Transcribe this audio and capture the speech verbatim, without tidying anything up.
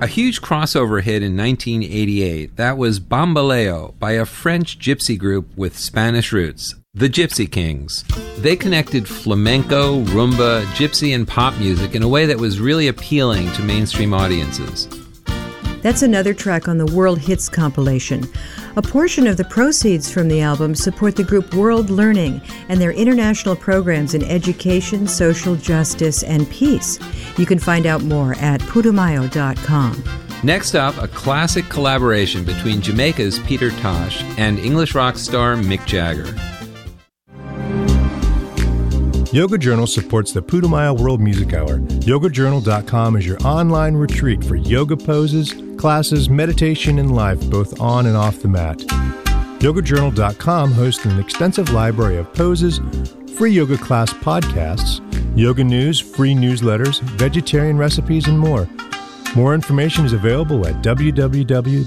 A huge crossover hit in nineteen eighty-eight. That was Bamboleo by a French gypsy group with Spanish roots, the Gypsy Kings. They connected flamenco, rumba, gypsy, and pop music in a way that was really appealing to mainstream audiences. That's another track on the World Hits compilation. A portion of the proceeds from the album support the group World Learning and their international programs in education, social justice, and peace. You can find out more at putumayo dot com. Next up, a classic collaboration between Jamaica's Peter Tosh and English rock star Mick Jagger. Yoga Journal supports the Putumayo World Music Hour. yoga journal dot com is your online retreat for yoga poses, classes, meditation, and life, both on and off the mat. yoga journal dot com hosts an extensive library of poses, free yoga class podcasts, yoga news, free newsletters, vegetarian recipes, and more. More information is available at w w w